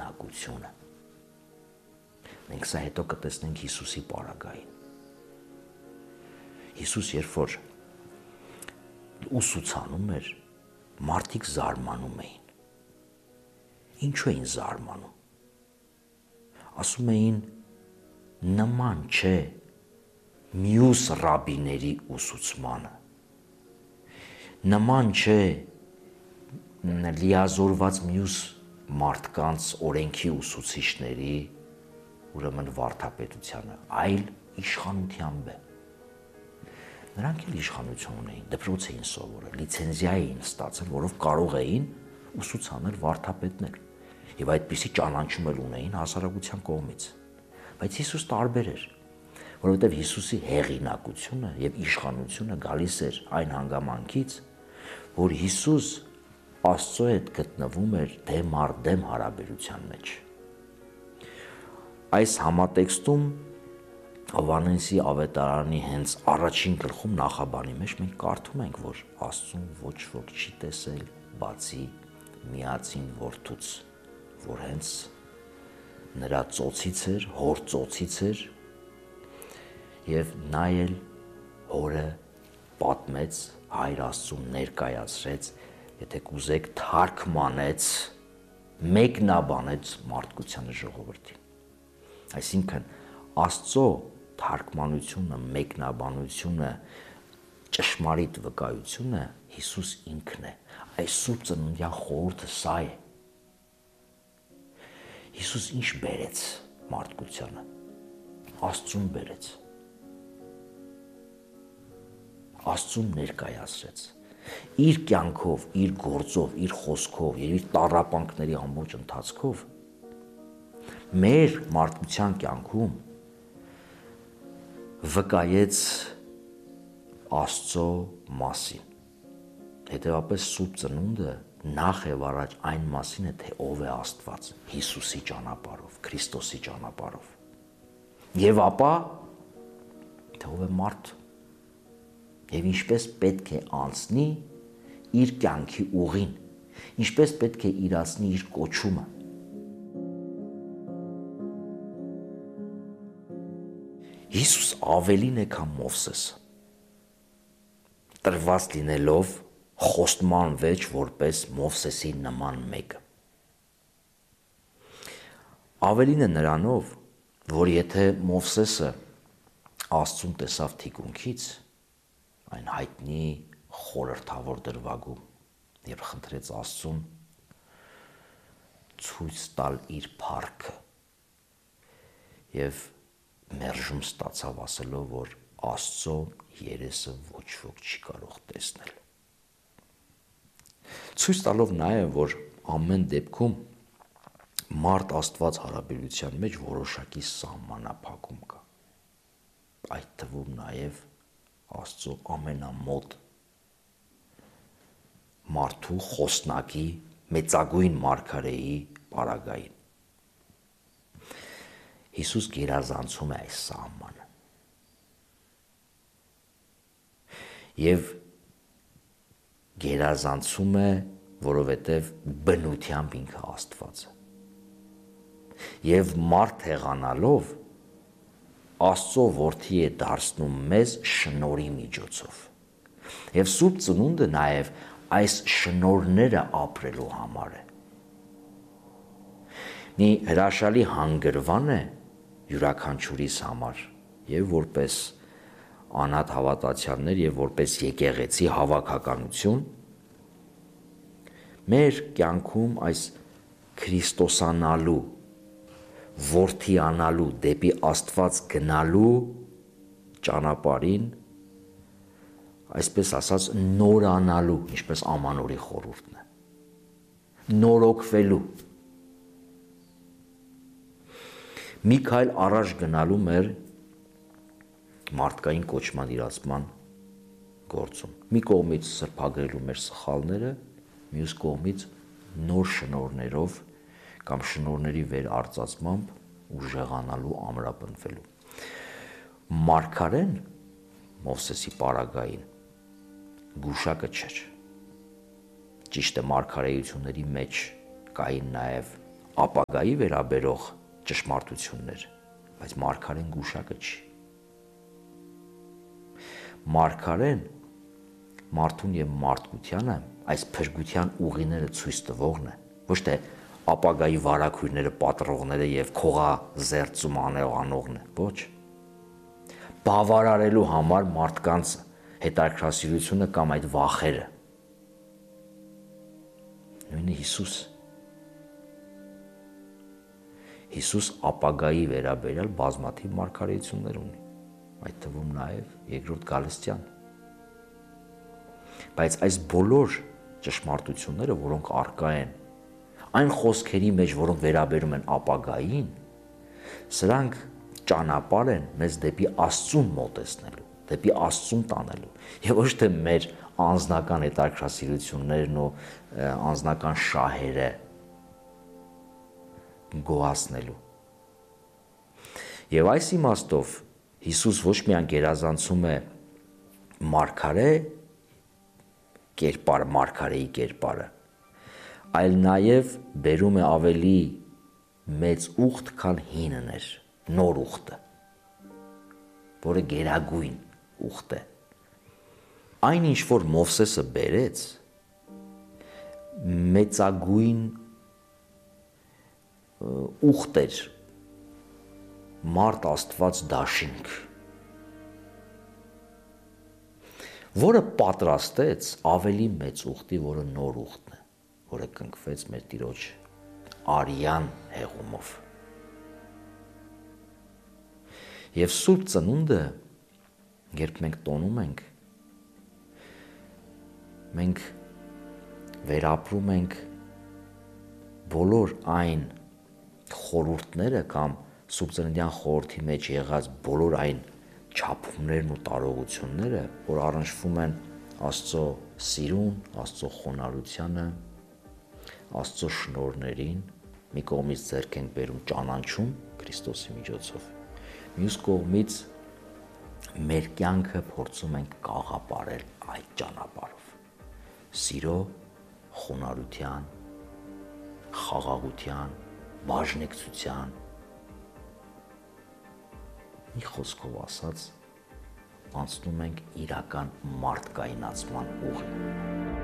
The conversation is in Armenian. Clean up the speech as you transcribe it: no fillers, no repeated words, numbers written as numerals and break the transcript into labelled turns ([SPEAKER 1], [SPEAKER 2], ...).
[SPEAKER 1] հեղինակությունը։ Մենք սա հետո կտեսնենք Հիսուսի պարագային։ Հիսուս երբ որ ուսուցանում էր, մարդիկ զարմանում էին։ Ինչու էին զարմանում։ Ասում էին նման չէ մյուս ռաբիների ուսուցմանը։ Նման չէ լիազորված մյուս մարդկանց օրենքի ուսուցիչների, ուրեմն վարդապետությանը, այլ իշխանությամբ է։ Նրանք էլ իշխանություն ունեին, դպրոց էին սովորել, լիցենզիա էին ստացել, որով կարող էին ուսուցանել վարդապետներ։ Եվ այդպիսի ճանաչում էլ ունեին հասարակության կողմից։ Բայց Հիսուս տարբեր էր, որովհետև Հիսուսի հեղինակությունը եւ իշխանությունը գալիս էր այն հանգամանքից, որ Հիսուս Աստծո հետ գտնվում էր դեմ առ դեմ հարաբերության մեջ։ Այս համատեքստում Հովհաննեսի ավետարանի հենց առաջին գլխում նախաբանի մեջ մենք կարդում ենք, որ Աստծուն ոչ ոք չի տեսել, բացի միածին որդուց, որ հենց նրա ծոցից էր, հոր ծոցից էր, եւ նա էլ հորը պատմեց, Հայր Աստծուն ներկայացրեց, եթե կուզեք թարգմանեց, մեկնաբանեց մարդկությանը ժողովրդին։ Այսինքն Աստծո թարգմանությունը, մեկնաբանությունը, ճշմարիտ վկայությունը Հիսուս ինքն է։ Այս սուրբ ծննդյան խորհուրդը սա է։ Հիսուս ինչ բերեց մարդկությանը։ Աստծուն բերեց։ Աստծուն ներկայացրեց։ Իր կյանքով, իր գործով, իր խոսքով եւ իր տառապանքների ամբողջ ընթացքով մեր մարդկության կյանքում վկայեց Աստծո մասին։ Հետևաբար Սուրբ Ծնունդը նախ եւ առաջ այն մասին է, թե ով է Աստված Հիսուսի ճանապարհով, Քրիստոսի ճանապարհով։ Եվ ապա թե ով է մարդ եւ ինչպես պետք է անցնի իր կյանքի ուղին, ինչպես պետք է իրացնի իր կոչումը։ Հիսուս ավելին է, քան Մովսեսը, տրված լինելով խոստման վեճ որպես Մովսեսի նման մեկը։ Ավելին է նրանով, որ եթե Մովսեսը Աստծուն տեսավ թիկունքից, այն հայտնի խորհրդավոր դրվագում, երբ խնդրեց Աստծուն ցույց տալ իր փառքը եւ մերժում ստացավ ասելով, որ Աստծո երեսը ոչ ոք չի կարող տեսնել։ Ցույց տալով նաեւ, որ ամեն դեպքում մարդ Աստված հարաբերության մեջ որոշակի սահմանափակում կա։ Այդ թվում նաեւ Աստծո ամենամոտ մարդու խոսնակի մեծագույն մարգարեի պարագային։ Հիսուս գերազանցում է այս սահմանը։ Եվ գերազանցում է, որովհետև բնությամբ ինքը Աստված է։ Եվ մարդ հեղանալով Աստծո որդի է դարձնում մեզ շնորհի միջոցով։ Եվ Սուրբ Ծնունդը նաև այս շնորհները ապրելու համար է։ Մի հրաշալի հանգրվան է յուրաքանչյուրիս համար, եւ որպես անհատ հավատացյալներ եւ որպես եկեղեցի հավաքականություն մեր կյանքում այս քրիստոսանալու որդիանալու դեպի Աստված գնալու ճանապարհին, այսպես ասած, նորանալու, ինչպես ամանորի խորհուրդն է, նորոգվելու, մի քայլ առաջ գնալու մեր մարդկային կոչման իրացման գործում, մի կողմից սրբագրելու մեր սխալները, մյուս կողմից նոր շնորհներով կամ շնորհների վեր արծացմամբ ուժեղանալու, ամրապնդվելու։ Մարգարեն Մովսեսի պարագային գուշակը չէր։ Ճիշտ է, մարգարեությունների մեջ կային նաև ապագայի վերաբերող ճշմարտություններ, բայց մարգարեն գուշակը չի։ Մարգարեն մարդուն եւ մարդկությանը այս փրկության ուղիները ցույց տվողն է, ոչ թե ապագայի վարակույրները պատռողները եւ քողազերծում անողն է, ոչ։ Բավարարելու համար մարդկանց հետաքրքրասիրությունը կամ այդ վախերը։ Նույնը Հիսուս ապագայի վերաբերյալ բազմաթիվ մարգարեություններ ունի, այդ թվում նաև երկրորդ գալստյան։ Բայց այս բոլոր ճշմարտությունները, որոնք առկա են այն խոսքերի մեջ, որոնք վերաբերում են ապագային, սրանք ճանապարհ են մեզ դեպի Աստծուն մոտեցնելու, դեպի Աստծուն տանելու, եւ ոչ թե մեր անձնական հետաքրքրասիրություններն ու անձնական շահերը գոհացնելու։ Եվ այս իմաստով Հիսուս ոչ միայն գերազանցում է մարգարեի կերպարը, այլ նաև բերում է ավելի մեծ ուխտ, քան հինն էր, նոր ուխտը, որը գերագույն ուխտ է։ Այն ինչ որ Մովսեսը բերեց, մեծագույն ուխտ էր, մարդ Աստված դաշինք, որը պատրաստեց ավելի մեծ ուխտի, որը նոր ուխտն է, որը կնքվեց մեր Տիրոջ արյան հեղումով։ Եվ Սուրբ Ծնունդը, երբ մենք տոնում ենք, մենք վերապրում ենք բոլոր այն խորհուրդները կամ Սուրբծննդյան խորհրդի մեջ եղած բոլոր այն չափումներն ու տարողությունները, որ առնչվում են Աստծո սիրուն, Աստծո խոնարհությանը, Աստծո շնորհներին, մի կողմից ձեռք ենք բերում ճանաչում Քրիստոսի միջոցով, մյուս կողմից մեր կյանքը փորձում ենք կաղապարել այդ ճանապարհով, սիրո, խոնարհության, խաղաղության, բաժնեկցության, մի խոսքով ասած, անցնում ենք իրական մարդկայնացման ուղին։